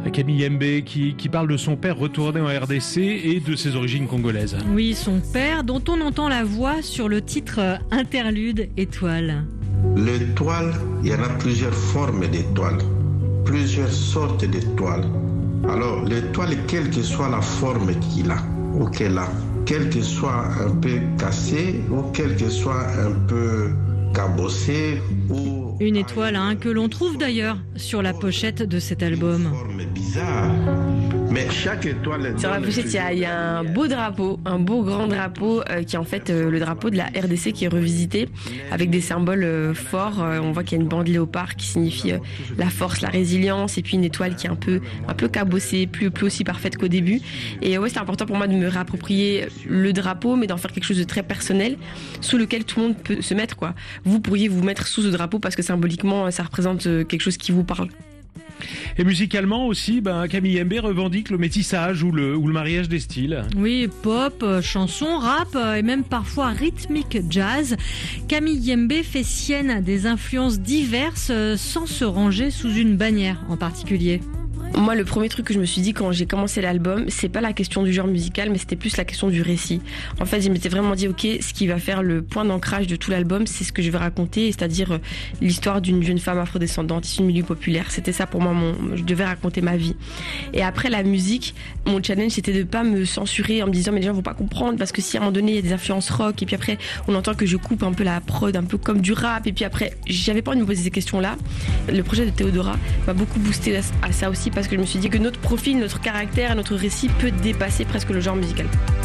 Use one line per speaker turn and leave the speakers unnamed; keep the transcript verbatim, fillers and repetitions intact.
Camille Yembe qui, qui parle de son père retourné en R D C et de ses origines congolaises.
Oui, son père, dont on entend la voix sur le titre Interlude Étoile.
L'étoile, il y en a plusieurs formes d'étoiles, plusieurs sortes d'étoiles. Alors, l'étoile, quelle que soit la forme qu'il a ou qu'elle a, quelle que soit un peu cassée ou quelle que soit un peu cabossée ou...
Une étoile hein, que l'on trouve d'ailleurs sur la pochette de cet album.
Une forme bizarre, mais chaque étoile...
Sur la pochette, il y, a, il y a un beau drapeau, un beau grand drapeau euh, qui est en fait euh, le drapeau de la R D C qui est revisité avec des symboles euh, forts. Euh, on voit qu'il y a une bande léopard qui signifie euh, la force, la résilience, et puis une étoile qui est un peu, un peu cabossée, plus, plus aussi parfaite qu'au début. Et ouais, c'est important pour moi de me réapproprier le drapeau, mais d'en faire quelque chose de très personnel, sous lequel tout le monde peut se mettre, quoi. Vous pourriez vous mettre sous ce drapeau parce que symboliquement, ça représente quelque chose qui vous parle.
Et musicalement aussi, ben, Camille Yembe revendique le métissage ou le, ou le mariage des styles.
Oui, pop, chanson, rap et même parfois rythmique jazz. Camille Yembe fait sienne des influences diverses sans se ranger sous une bannière en particulier.
Moi, le premier truc que je me suis dit quand j'ai commencé l'album, c'est pas la question du genre musical, mais c'était plus la question du récit. En fait, je m'étais vraiment dit, ok, ce qui va faire le point d'ancrage de tout l'album, c'est ce que je vais raconter, c'est-à-dire l'histoire d'une jeune femme afrodescendante issue du milieu populaire. C'était ça pour moi, mon, je devais raconter ma vie. Et après la musique, mon challenge, c'était de pas me censurer en me disant, mais les gens vont pas comprendre, parce que si à un moment donné, il y a des influences rock, et puis après, on entend que je coupe un peu la prod, un peu comme du rap, et puis après, j'avais pas envie de me poser ces questions-là. Le projet de Théodora m'a beaucoup boosté à ça aussi, parce que je me suis dit que notre profil, notre caractère, notre récit peut dépasser presque le genre musical.